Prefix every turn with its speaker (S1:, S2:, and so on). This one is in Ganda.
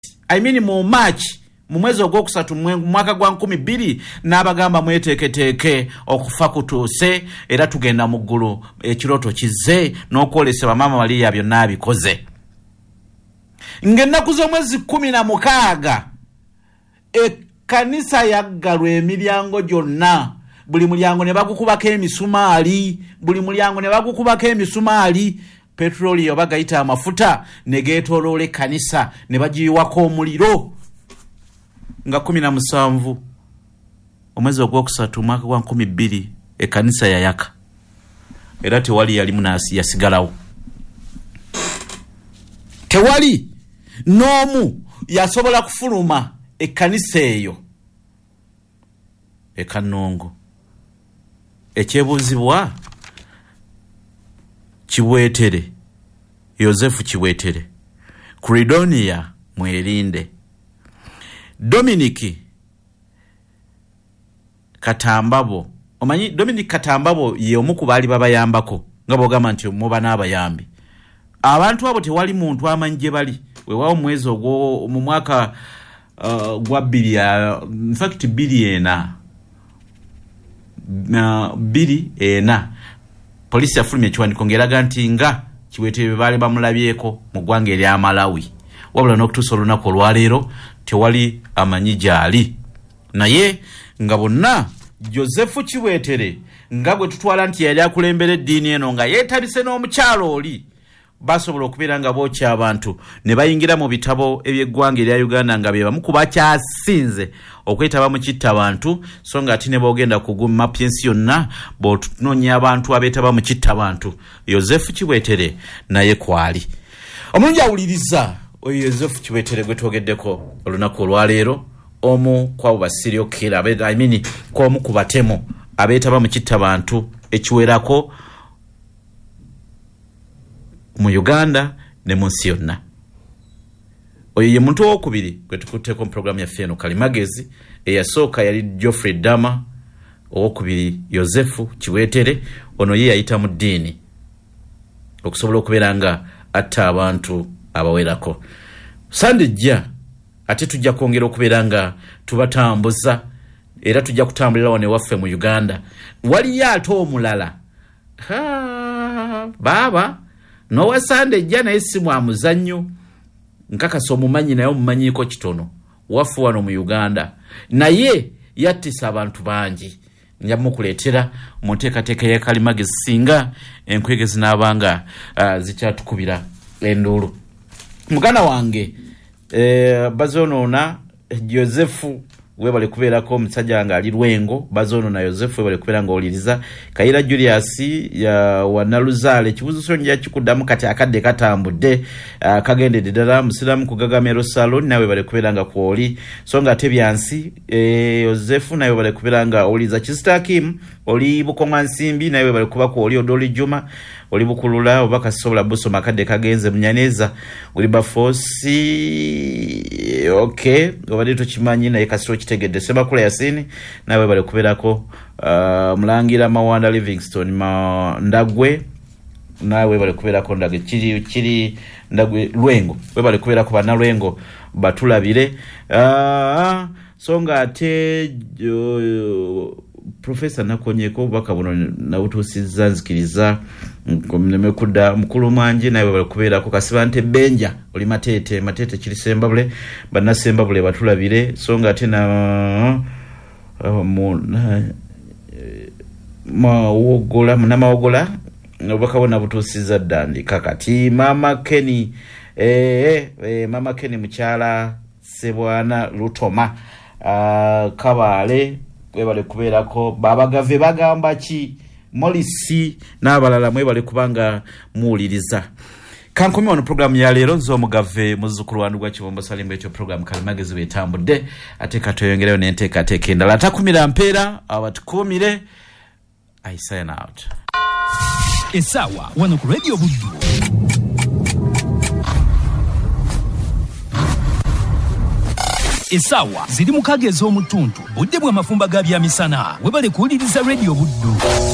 S1: mu March mu mwezi ogwokusatu mwaka gwa 2020 n'abagamba mweteeketeeke okufa kutuuse era tugenda mu ggulu ekiroto kizze n'okwolesa bamama waliya byonna abikoze. Ng'ennaku z'omwezi 16 ekkanisa yaggalwa emiryango gyonna. Buli mulyango ne bagukubako emisumaali, petroli oba gayita amafuta ne geetooloola ekkanisa ne bagiyiwako omuliro. Nga 17 omwezi ogwokusatu mwaka gwa 2020 ekkanisa yayaka era tewali yalimu yasigalawo. Tewali n'omu yasobola kufuluma ekkanisa eyo ekanongo. Ekyebuuzibwa Kiweetere, Yozefu Kiweetere, Kuridonia Mwerinde, Dominic Katambabo. Omanyi Dominic Katambabo ye omu ku baali babayambako nga bogamba nti muba n'abayambi. Abantu abo tewali muntu amanyi gye bali. Weewaawo mwezi ogwo mu mwaka gwa bili ena polisi yafulumya ekiwandiiko ng'eraga nti nga Kiweetere baali bamulabyeko mu ggwanga erya Malawi. Wabula n'okutuusa olunaku olwaleero tewali amanyi gy'ali. Naye nga bonna Josefu Kiweetere nga bwe tutwala nti yali akulembera eddiini eno nga yeetabise n'omukyalo oli, basobola okubeera nga bookya abantu ne bayingira mu bitabo eby'eggwanga erya Uganda nga be bamu ku bakyasinze okwetaba mu kittabantu, so nga ate ne boogenda kuguma pensi yonna bw'otunoonya abantu abeetaba mu kittabantu. Yozefu Kiweetere naye kwali. Omulungi awuliriza oyo Yozefu Kiweetere gwe twogeddeko olunaku olwaleero, omu kwabo basiriyo kera kw'omu ku batemu abeetaba mu kittabantu ekiwerako mu Uganda ne mu nsi yonna. Oyo ye muntu owokubiri gwe tukutteko mu programu yaffe eno Kalimagezi. Eyasooka yali Geoffrey Dama, owokubiri Yozefu Kiweetere. Ono ye yayita mu ddiini okusobola okubeera nga atta abantu abawerako. Sande jja ate tujja kwongera okubeera nga tubatambuza era tujja kutambulira wano ewaffe mu Uganda. Waliyo ate omulala baaba n'owasande jja naye si mwa muzannyo, nkakasa omumanyi naye omumanyiiko kitono waffe wano mu Uganda, naye yattisa abantu bangi. Nja mukuleetera mu nteekateeka ya Kalimagezi singa enkwegezi n'abanga zikyatukubira enduulu. Muganda wange bazonoona Yozefu webale kubeerako omusajja nga ali Lwengo. Bazonoona Yozefu webale kubeera nga oliriza. Kayira Julius ya Wanaluzaale ekibuuzo so nja kikuddamu kati akadde katambudde kagendedde ddala musiramu kugagamero salon nawe bale kubeera nga kwoli so nga tebyansi Yozefu nawe bale kubeera nga oliza Kistakim oli Bukonga Nsimbi nawe bale kuba kwoli Odoli Juma oli Bukulula oba Kasobola Buso makadde kagenze Munyaneza oli Bafosi okay obadde tokimanyi naye kasiro kitegedde Sebakula Yasini nawe bale kubeerako Mulangira Mawanda Livingstone Ndagwe nawe bale kubeerako Ndagwe kiri Ndagwe Lwengo we bale kubeerako bana Lwengo batulabire songa ate Professor Nakonyeko bakabuno na utusiza nzikiriza nkomneme kudda mukulu mwanje nawe bale kubeerako Kasibante Benja oli matete kiri Sembabule bana Sembabule batulabire songa ate na mawogola obakabona butusiza ddandi kakati Mama Kenny Mama Kenny mukyala Sebwana Lutoma Kabale webale kubeerako babagave bagamba ki Molisi n'abalala mwebale kubanga muwuliriza. Kankomi wano programu ya leero nzo omugave muzzukulu wandu gwa Kibombo Salimba ekyo programu Kalimagezi betambudde ate katoyongereyo n'enteekateeka endala atakumira mpeera abatukumire. I sign out.
S2: Esawa wano ku Radio Buddu. Esawa ziri mu kagezi omutuntu budde bwa mafumba ga byamisana webale kuwuliriza Radio Buddu.